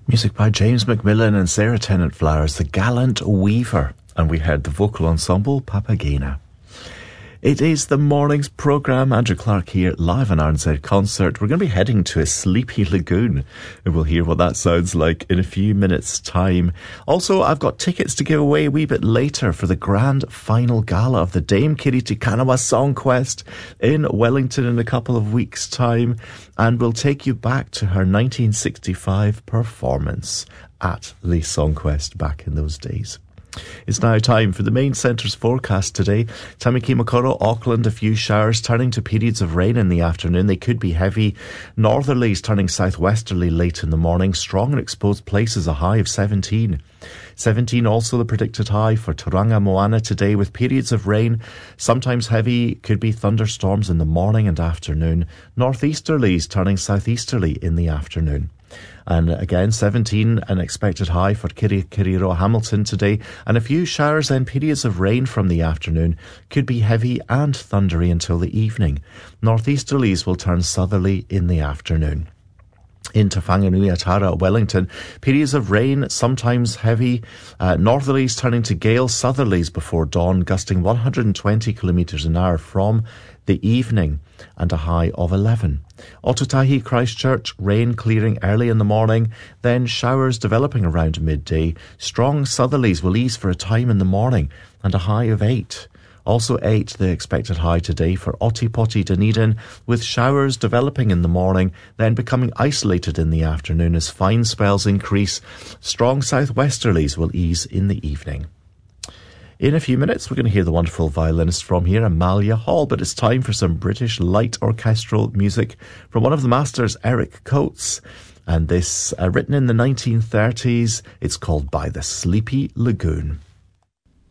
Music by James Macmillan and Sarah Tennant Flowers, The Gallant Weaver. And we heard the vocal ensemble Papagena. It is the morning's programme. Andrew Clark here, live on RNZ Concert. We're going to be heading to a sleepy lagoon, and we'll hear what that sounds like in a few minutes' time. Also, I've got tickets to give away a wee bit later for the grand final gala of the Dame Kiri Te Kanawa Song Quest in Wellington in a couple of weeks' time, and we'll take you back to her 1965 performance at the Song Quest back in those days. It's now time for the main centre's forecast today. Tamaki Makaurau, Auckland, a few showers turning to periods of rain in the afternoon. They could be heavy. Northerlies turning southwesterly late in the morning. Strong and exposed places, a high of 17. 17 also the predicted high for Tauranga Moana today, with periods of rain, sometimes heavy, could be thunderstorms in the morning and afternoon. Northeasterlies turning southeasterly in the afternoon. And again, 17, an expected high for Kirikiriroa Hamilton today. And a few showers and periods of rain from the afternoon, could be heavy and thundery until the evening. Northeasterlies will turn southerly in the afternoon. In Te Whanganui-a-Tara, Wellington, periods of rain, sometimes heavy, northerlies turning to gale southerlies before dawn, gusting 120 kilometres an hour from the evening, and a high of 11. Ōtautahi, Christchurch, rain clearing early in the morning, then showers developing around midday. Strong southerlies will ease for a time in the morning, and a high of 8. Also 8, the expected high today for Otipoti, Dunedin, with showers developing in the morning, then becoming isolated in the afternoon as fine spells increase. Strong southwesterlies will ease in the evening. In a few minutes, we're going to hear the wonderful violinist from here, Amalia Hall, but it's time for some British light orchestral music from one of the masters, Eric Coates. And this, written in the 1930s, it's called By the Sleepy Lagoon.